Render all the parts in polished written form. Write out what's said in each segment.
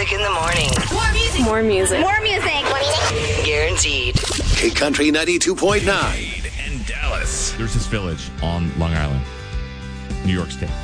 music in the morning. More music. More music. More music. More music. Guaranteed. K Country 92.9. And Dallas. There's this village on Long Island, New York State,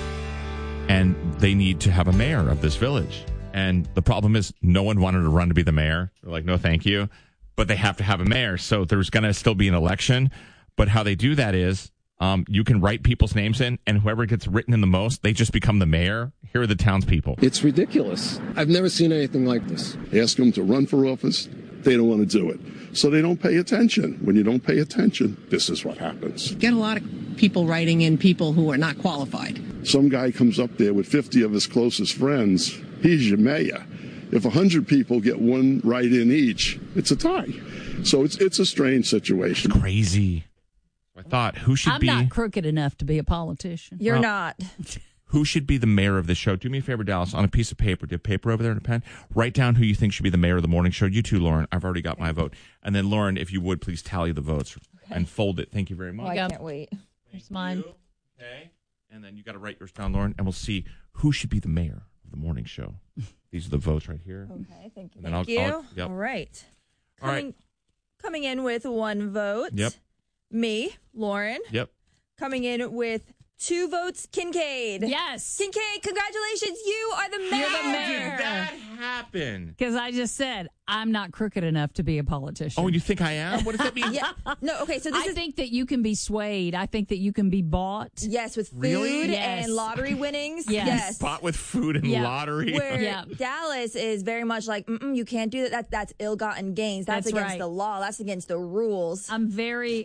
and they need to have a mayor of this village. And the problem is no one wanted to run to be the mayor. They're like, no, thank you. But they have to have a mayor. So there's going to still be an election. But how they do that is you can write people's names in, and whoever gets written in the most, they just become the mayor. Here are the townspeople. It's ridiculous. I've never seen anything like this. Ask them to run for office. They don't want to do it. So they don't pay attention. When you don't pay attention, this is what happens. Get a lot of people writing in people who are not qualified. Some guy comes up there with 50 of his closest friends. He's your mayor. If 100 people get one write-in each, it's a tie. So it's a strange situation. Crazy. I thought, who should I'm be... not crooked enough to be a politician. You're not. Who should be the mayor of the show? Do me a favor, Dallas, on a piece of paper. Do you have paper over there and a pen? Write down who you think should be the mayor of the morning show. You too, Lauren. I've already got my vote. And then, Lauren, if you would, please tally the votes and fold it. Thank you very much. Oh, I can't wait. Here's mine. Okay. And then you got to write yours down, Lauren, and we'll see who should be the mayor of the morning show. These are the votes right here. Okay, thank you. And then Thank you. yep. All right. All right. Coming in with one vote. Yep. Me, Lauren. Yep. Coming in with 2 votes, Kincaid. Yes. Kincaid, congratulations. You are the mayor. You're the How mayor. did that happen? Because I just said I'm not crooked enough to be a politician. Oh, you think I am? What does that mean? Yeah. No, okay, so this I is... think that you can be swayed. I think that you can be bought. Yes, with food Really? Yes. and lottery winnings. Yes. Bought with food and Yeah. lottery. Where Yeah. Dallas is very much like, you can't do that. That's ill-gotten gains. That's against right. the law. That's against the rules. I'm very,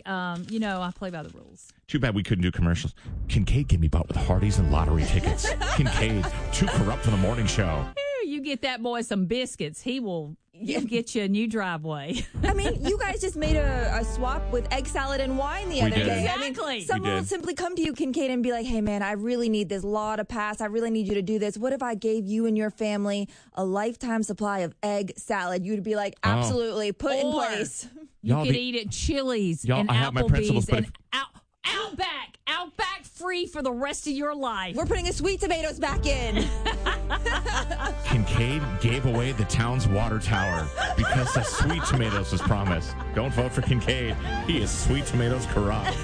I play by the rules. Too bad we couldn't do commercials. Kincaid can be bought with Hardee's and lottery tickets. Kincaid, too corrupt for the morning show. You get that boy some biscuits, he'll get you a new driveway. I mean, you guys just made a swap with egg salad and wine the other did. day. Exactly. I mean, someone will simply come to you, Kincaid, and be like, hey, man, I really need this law to pass. I really need you to do this. What if I gave you and your family a lifetime supply of egg salad? You'd be like, absolutely, put in place. You Y'all could be- eat at Chili's Y'all, and I have my principles, Applebee's but and Outback free for the rest of your life. We're putting the sweet tomatoes back in. Kincaid gave away the town's water tower because the sweet tomatoes was promised. Don't vote for Kincaid. He is sweet tomatoes corrupt.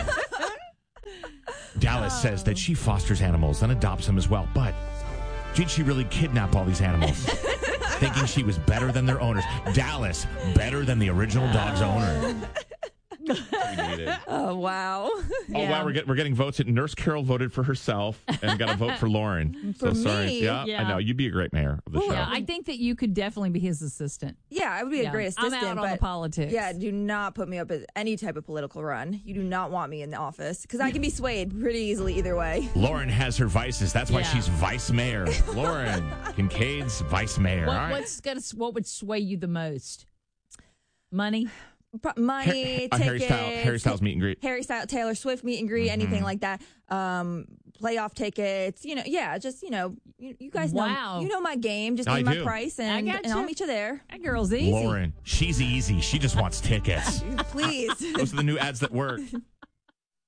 Dallas says that she fosters animals and adopts them as well, but did she really kidnap all these animals? Thinking she was better than their owners. Dallas, better than the original dog's owner. We need it. Oh, wow. Oh, wow, we're getting votes. Nurse Carol voted for herself and got a vote for Lauren. For sorry. me? Yeah, Yeah. I know. You'd be a great mayor of the show. Yeah, I think that you could definitely be his assistant. Yeah, I would be a great assistant. I'm out on the but politics. Yeah, do not put me up as any type of political run. You do not want me in the office because I can be swayed pretty easily either way. Lauren has her vices. That's why Yeah. she's vice mayor. Lauren, Kincaid's vice mayor. All right. What would sway you the most? Money? Money, Harry tickets, Styles meet and greet. Harry Styles, Taylor Swift meet and greet, anything like that. Playoff tickets, you guys know, Wow. you know my game. Just I name my do. price I and gotcha. I'll meet you there. That girl's easy. Lauren, she's easy. She just wants tickets. Please. Those are the new ads that work.